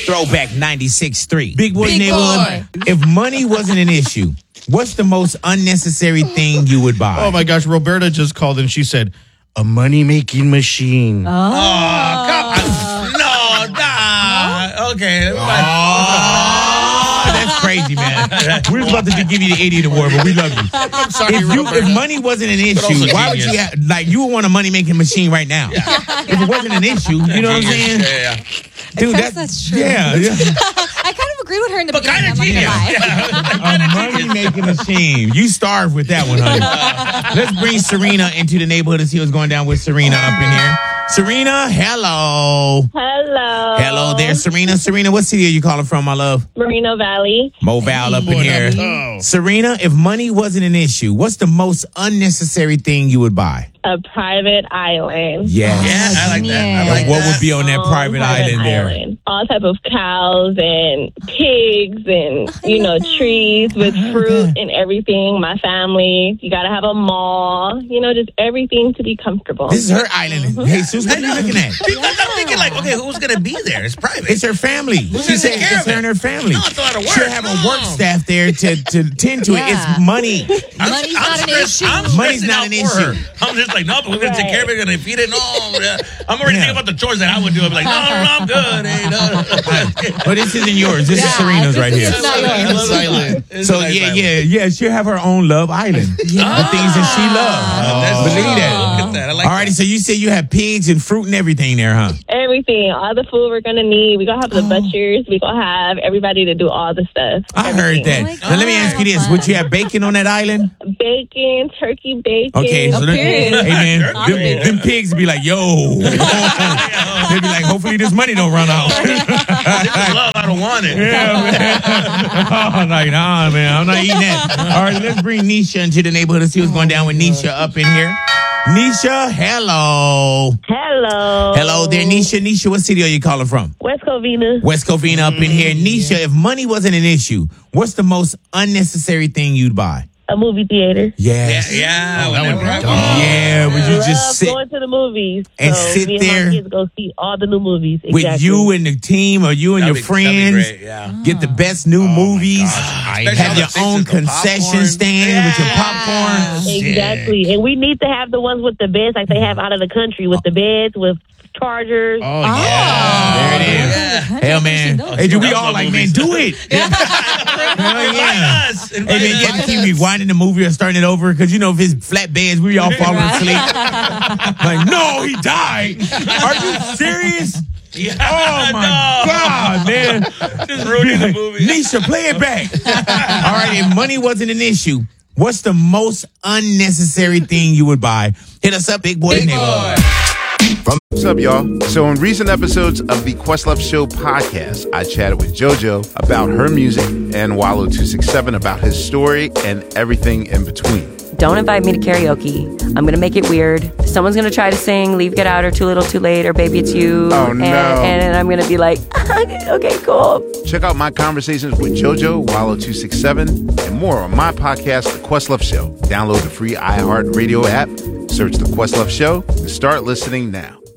Throwback 96.3. Big Boy Big Neighborhood. If money wasn't an issue, what's the most unnecessary thing you would buy? Oh my gosh, Roberta just called and she said, a money-making machine. Come on. No, nah. Okay. That's crazy, man. We was about to give you the 80th award, but we love you. I'm sorry, If money wasn't an issue, also why would genius. you have, you would want a money-making machine right now. If it wasn't an issue, you know what I'm saying? Yeah. Dude, that's true. Yeah. I kind of agree with her in the But beginning. kind of I'm not genius. gonna lie. A money-making machine. You starved with that one, honey. Let's bring Serena into the neighborhood and see what's going down with Serena up in here. Serena, hello. Hello. Hello there, Serena. Serena, what city are you calling from, my love? Moreno Valley. Mobile up in here. Oh. Serena, if money wasn't an issue, what's the most unnecessary thing you would buy? A private island. Yes. Yeah, I like that. I Yeah. like What that. would be on that private island there? All type of cows and pigs and, trees with fruit and everything. My family. You got to have a mall. Just everything to be comfortable. This is her island. Hey, Sus, what are you looking at? Because I'm thinking okay, who's going to be there? It's private. It's her family. She gonna said take care it's of her and it? her family. No, it's a lot of work. She'll have a work No. staff there to tend to it. Yeah. It's money. Money's not an issue. I'm Money's stressing not out an for her. issue. I'm just like, no, but we're going to take care of it. We're going to feed it. No. I'm already Yeah. thinking about the chores that I would do. I'm like, no, I'm good. Hey, no. But this isn't yours. This is Yeah, Serena's this right is here. not yours. Silent. So yeah, she'll have her own love island. The things that she loves. Believe that. Look at that. I like Alrighty, so you said you have pigs and fruit and everything there, huh? Everything. All the food we're going to need. We're going to have the butchers. We're going to have everybody to do all the stuff. I heard that. Oh my Now let me ask you this: God. would you have bacon on that island? Bacon, turkey bacon. Okay, so period. hey man, Turkey. them pigs be like, yo, they be like, hopefully this money don't run out. This is love. I don't want it. Yeah, man. I'm like, nah, man, I'm not eating that. All right, let's bring Nisha into the neighborhood and see what's going down with Nisha up in here. Nisha, hello. Hello. Hello there, Nisha. Nisha, what city are you calling from? West Covina. West Covina up in here. Nisha, if money wasn't an issue, what's the most unnecessary thing you'd buy? A movie theater. Yes. Yeah. that would be whenever I dumb. go. Yeah, would you I just love sit going to the movies. and so sit me and there my kids go see all the new movies. with Exactly. you and the team or you and your That'd be friends? great, yeah. Get the best new movies. Especially all Have the your things own with the concession popcorn. stand with your popcorn. Exactly. And we need to have the ones with the beds like they have out of the country with the beds with chargers. Oh, yeah. There it is. Yeah. Hell, man. Hey, do we all like, man, do it. Hell, Invite yeah. us. Hey, man, you Invite have to us. keep rewinding the movie or starting it over because, if it's flat beds, we all falling asleep. Like, no, he died. Are you serious? Yeah. Oh, my God, man. Just ruining the movie. Nisha, play it back. All right, if money wasn't an issue, what's the most unnecessary thing you would buy? Hit us up, Big Boy Neighborhood. What's up, y'all? So in recent episodes of the Questlove Show podcast, I chatted with JoJo about her music and Wallow267 about his story and everything in between. Don't invite me to karaoke. I'm going to make it weird. Someone's going to try to sing Leave, Get Out, or Too Little, Too Late, or Baby It's You. Oh, no. And I'm going to be like, okay, cool. Check out my conversations with JoJo, Wallow267, and more on my podcast, The Questlove Show. Download the free iHeartRadio app, search The Questlove Show, and start listening now.